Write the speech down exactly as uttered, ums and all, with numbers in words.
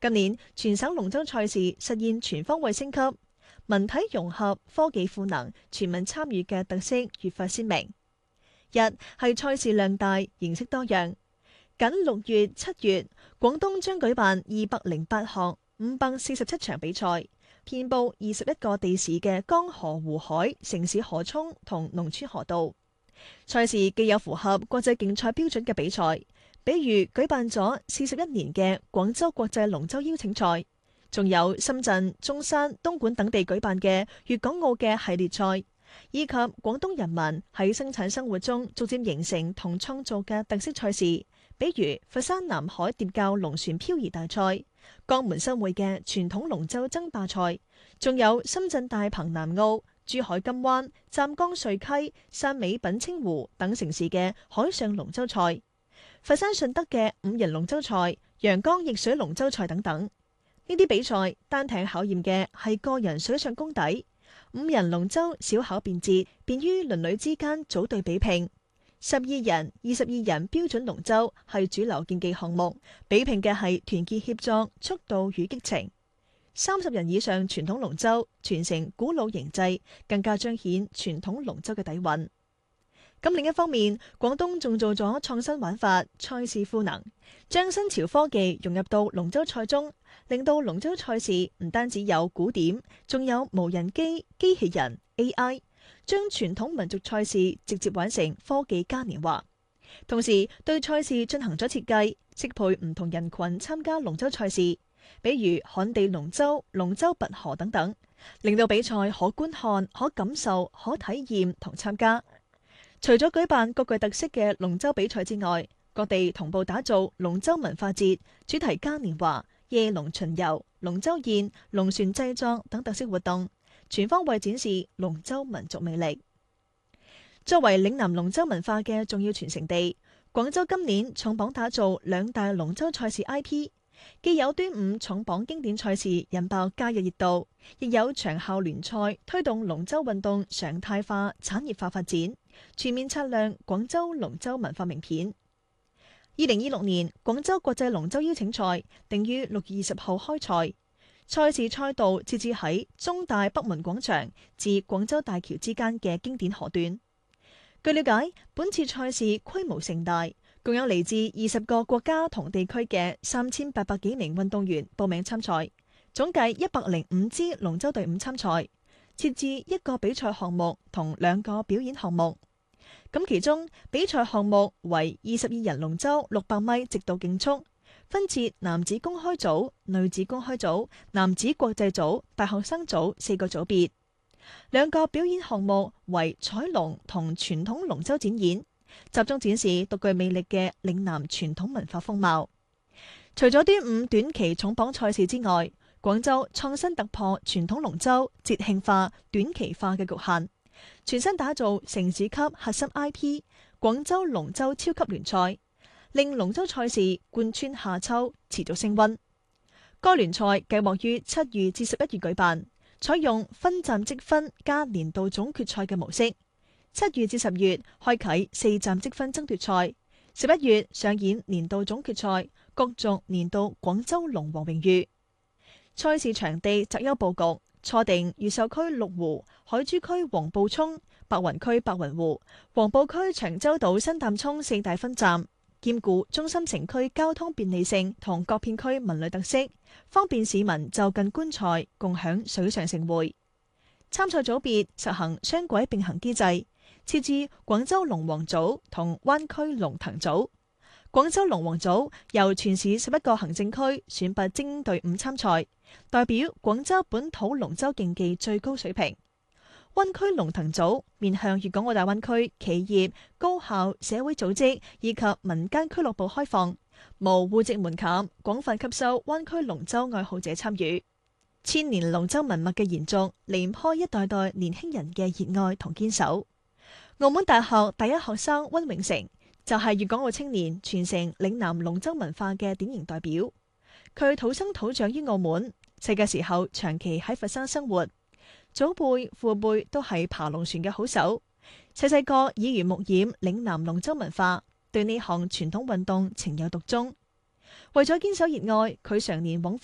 今年全省龍舟賽事實現全方位升級，文體融合、科技賦能、全民參與嘅特色越發鮮明。一係賽事量大、形式多樣。僅六月、七月，廣東將舉辦二百零八項、五百四十七場比賽，遍佈二十一個地市嘅江河湖海、城市河涌同農村河道。賽事既有符合國際競賽標準嘅比賽，比如舉辦咗四十一年嘅廣州國際龍舟邀請賽，仲有深圳、中山、東莞等地舉辦嘅粵港澳嘅系列賽，以及廣東人民喺生產生活中逐漸形成同創造嘅特色賽事，比如佛山南海蝶教龍船漂移大賽、江門新會嘅傳統龍舟爭霸賽，仲有深圳大鵬南澳、珠海金灣、湛江穗溪、汕尾品清湖等城市嘅海上龍舟賽，佛山順德嘅五人龍舟賽、陽江逆水龍舟賽等等。呢啲比賽單艇考驗嘅係個人水上功底，五人龍舟小巧便捷，便於鄰里之間組隊比拼。十二人、二十二人標準龍舟係主流競技項目，比拼嘅係團結協作、速度與激情。三十人以上傳統龍舟傳承古老形制，更加彰顯傳統龍舟嘅底蘊。咁另一方面，廣東仲做咗創新玩法，賽事賦能，將新潮科技融入到龍舟賽中，令到龍舟賽事唔單止有古典，仲有無人機、機器人、A I， 將傳統民族賽事直接玩成科技嘉年華。同時對賽事進行咗設計，適配唔同人群參加龍舟賽事，比如旱地龍舟、龍舟拔河等等，令到比賽可觀看、可感受、可體驗同參加。除咗舉辦各具特色嘅龍舟比賽之外，各地同步打造龍舟文化節、主題嘉年華、夜龍巡遊、龍舟宴、龍船製作等特色活動，全方位展示龍舟民族魅力。作為嶺南龍舟文化嘅重要傳承地，廣州今年重磅打造兩大龍舟賽事 I P， 既有端午重磅經典賽事引爆假日熱度，亦有長效聯賽推動龍舟運動常態化、產業化發展，全面擦亮廣州龍舟文化名片。二零二六年廣州國際龍舟邀請賽定於六月二十號開賽，賽事賽道設置喺中大北門廣場至廣州大橋之間嘅經典河段。據了解，本次賽事規模盛大，共有嚟自二十個國家同地區嘅三千八百幾名運動員報名參賽，總計一百零五支龍舟隊伍參賽，設置一個比賽項目同兩個表演項目。咁其中比賽項目為二十二人龍舟六百米直道競速，分設男子公開組、女子公開組、男子國際組、大學生組四個組別。兩個表演項目為彩龍同傳統龍舟展演，集中展示獨具魅力嘅嶺南傳統文化風貌。除咗端午短期重磅賽事之外，廣州創新突破傳統龍舟節慶化、短期化嘅局限，全新打造城市級核心 I P 廣州龍舟超級聯賽，令龍舟賽事貫穿夏秋，持續升溫。該聯賽計劃於七月至十一月舉辦，採用分站積分加年度總決賽嘅模式。七月至十月開啟四站積分爭奪賽，十一月上演年度總決賽，角逐年度廣州龍王榮譽。賽事場地擇優佈局，錯定越秀區麓湖、海珠區黃埔涌、白雲區白雲湖、黃埔區長洲島新淡涌四大分站，兼顧中心城區交通便利性同各片區文旅特色，方便市民就近觀賽，共享水上盛會。參賽組別實行雙軌並行機制，設置廣州龍王組同灣區龍騰組。廣州龍王組由全市十一個行政區選拔精英隊伍參賽，代表廣州本土龍舟競技最高水平。灣區龍騰組面向粵港澳大灣區企業、高校、社會組織以及民間俱樂部開放，無戶籍門檻，廣泛吸收灣區龍舟愛好者參與。千年龍舟文物嘅延續，離唔開一代代年輕人嘅熱愛同堅守。澳門大學第一學生溫永成就係粵港澳青年傳承嶺南龍舟文化嘅典型代表。佢土生土長於澳門，細嘅時候長期喺佛山生活，祖輩父輩都係爬龍船嘅好手。細細個耳濡目染嶺南龍舟文化，對呢項傳統運動情有獨鍾。為咗堅守熱愛，佢常年往